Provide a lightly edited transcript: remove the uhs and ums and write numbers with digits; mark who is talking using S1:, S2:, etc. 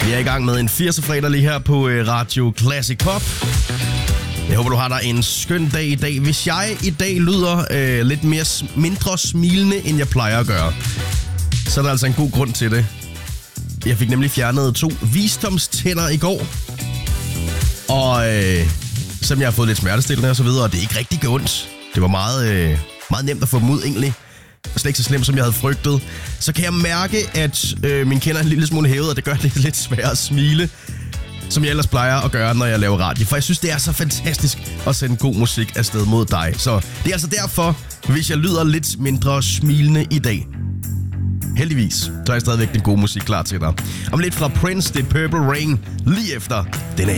S1: Vi er i gang med en 80'er fredag lige her på Radio Classic Pop. Jeg håber, du har dig en skøn dag i dag. Hvis jeg i dag lyder lidt mindre smilende, end jeg plejer at gøre, så er der altså en god grund til det. Jeg fik nemlig fjernet 2 visdomstænder i går. Og som jeg har fået lidt smertestillende og så videre, og det er ikke rigtig ondt. Det var meget nemt at få dem ud egentlig. Slet ikke så slemt, som jeg havde frygtet. Så kan jeg mærke, at min kender er en lille smule hævet, og det gør det lidt sværere at smile, som jeg ellers plejer at gøre, når jeg laver radio. For jeg synes, det er så fantastisk at sende god musik afsted mod dig. Så det er altså derfor, hvis jeg lyder lidt mindre smilende i dag. Heldigvis, så er jeg stadigvæk den gode musik klar til dig. Om lidt fra Prince, det Purple Rain, lige efter denne her.